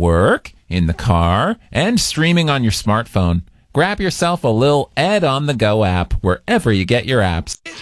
work, in the car, and streaming on your smartphone. Grab yourself a little Ed on the Go app wherever you get your apps.